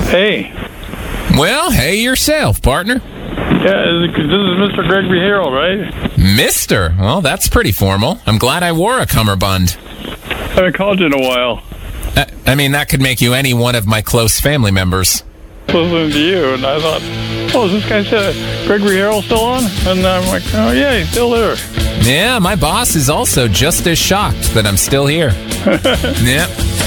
Hey. Well, hey yourself, partner. Yeah, this is Mr. Gregory Harrell, right? Mister? Well, that's pretty formal. I'm glad I wore a cummerbund. I haven't called you in a while. I mean, that could make you any one of my close family members. Listening to you, and I thought, oh, is this guy Gregory Harrell still on? And I'm like, oh, yeah, he's still there. Yeah, my boss is also just as shocked that I'm still here. Yep.